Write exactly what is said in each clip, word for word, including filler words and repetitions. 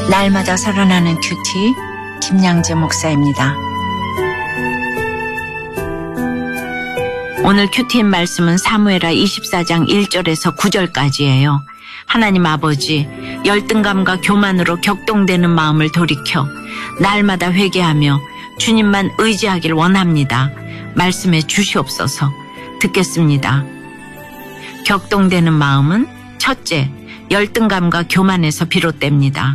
날마다 살아나는 큐티 김양재 목사입니다. 오늘 큐티인 말씀은 사무엘하 이십사 장 일 절에서 구 절까지예요. 하나님 아버지, 열등감과 교만으로 격동되는 마음을 돌이켜 날마다 회개하며 주님만 의지하길 원합니다. 말씀해 주시옵소서. 듣겠습니다. 격동되는 마음은 첫째, 열등감과 교만에서 비롯됩니다.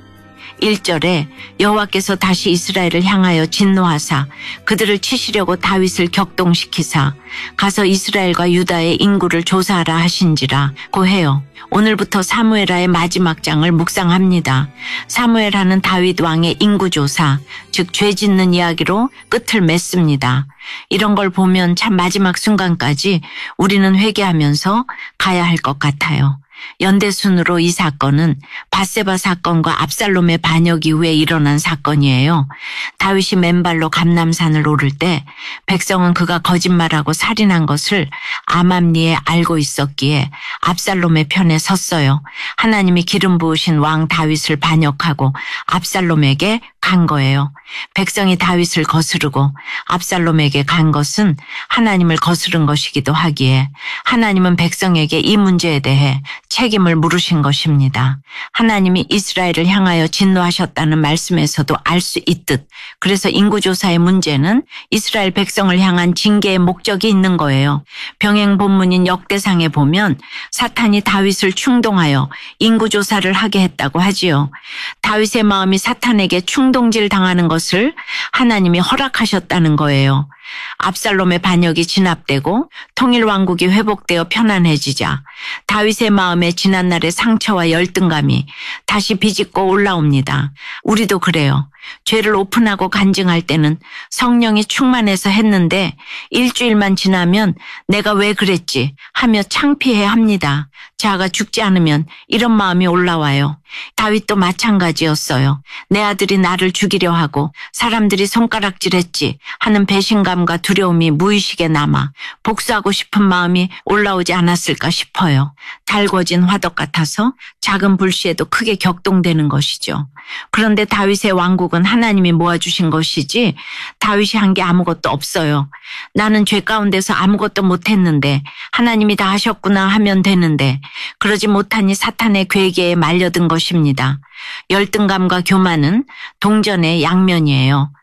일 절에 여호와께서 다시 이스라엘을 향하여 진노하사 그들을 치시려고 다윗을 격동시키사 가서 이스라엘과 유다의 인구를 조사하라 하신지라 고해요. 오늘부터 사무엘하의 마지막 장을 묵상합니다. 사무엘하는 다윗 왕의 인구조사, 즉 죄 짓는 이야기로 끝을 맺습니다. 이런 걸 보면 참 마지막 순간까지 우리는 회개하면서 가야 할 것 같아요. 연대순으로 이 사건은 밧세바 사건과 압살롬의 반역 이후에 일어난 사건이에요. 다윗이 맨발로 감람산을 오를 때 백성은 그가 거짓말하고 살인한 것을 암암리에 알고 있었기에 압살롬의 편에 섰어요. 하나님이 기름 부으신 왕 다윗을 반역하고 압살롬에게 간 거예요. 백성이 다윗을 거스르고 압살롬에게 간 것은 하나님을 거스른 것이기도 하기에 하나님은 백성에게 이 문제에 대해 책임을 물으신 것입니다. 하나님이 이스라엘을 향하여 진노하셨다는 말씀에서도 알 수 있듯 그래서 인구조사의 문제는 이스라엘 백성을 향한 징계의 목적이 있는 거예요. 병행 본문인 역대상에 보면 사탄이 다윗을 충동하여 인구조사를 하게 했다고 하지요. 다윗의 마음이 사탄에게 충동질 당하는 것을 하나님이 허락하셨다는 거예요. 압살롬의 반역이 진압되고 통일왕국이 회복되어 편안해지자 다윗의 마음에 지난날의 상처와 열등감이 다시 비집고 올라옵니다. 우리도 그래요. 죄를 오픈하고 간증할 때는 성령이 충만해서 했는데 일주일만 지나면 내가 왜 그랬지 하며 창피해 합니다. 자아가 죽지 않으면 이런 마음이 올라와요. 다윗도 마찬가지였어요. 내 아들이 나를 죽이려 하고 사람들이 손가락질했지 하는 배신감과 두려움이 무의식에 남아 복수하고 싶은 마음이 올라오지 않았을까 싶어요. 달궈진 화덕 같아서 작은 불씨에도 크게 격동되는 것이죠. 그런데 다윗의 왕국은 하나님이 모아주신 것이지 다윗이 한 게 아무것도 없어요. 나는 죄 가운데서 아무것도 못했는데 하나님이 다 하셨구나 하면 되는데 그러지 못하니 사탄의 괴계에 말려든 것입니다. 열등감과 교만은 동전의 양면이에요.